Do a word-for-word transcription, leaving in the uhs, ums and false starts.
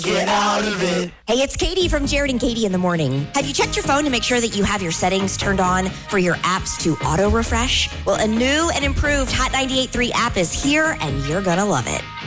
Get out of it. Hey, it's Katie from Jared and Katie in the Morning. Have you checked your phone to make sure that you have your settings turned on for your apps to auto refresh? Well, a new and improved Hot ninety-eight point three app is here, and you're going to love it.